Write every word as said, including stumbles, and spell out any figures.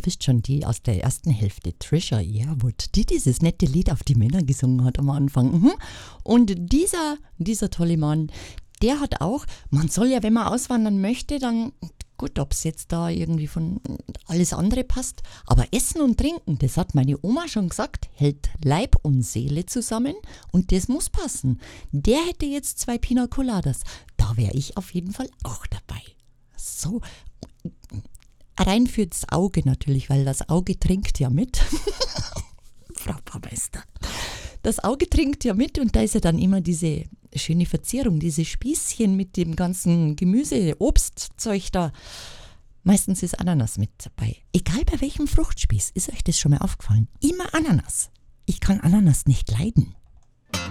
wisst schon, die aus der ersten Hälfte, Trisha Yearwood, die dieses nette Lied auf die Männer gesungen hat am Anfang. Mhm. Und dieser, dieser tolle Mann, der hat auch, man soll ja, wenn man auswandern möchte, dann, gut, ob es jetzt da irgendwie von alles andere passt, aber Essen und Trinken, das hat meine Oma schon gesagt, hält Leib und Seele zusammen und das muss passen. Der hätte jetzt zwei Pina Coladas, da wäre ich auf jeden Fall auch dabei. So, rein fürs Auge natürlich, weil das Auge trinkt ja mit. Frau Baumeister. Das Auge trinkt ja mit und da ist ja dann immer diese schöne Verzierung, diese Spießchen mit dem ganzen Gemüse, Obstzeug da. Meistens ist Ananas mit dabei. Egal bei welchem Fruchtspieß, ist euch das schon mal aufgefallen? Immer Ananas. Ich kann Ananas nicht leiden.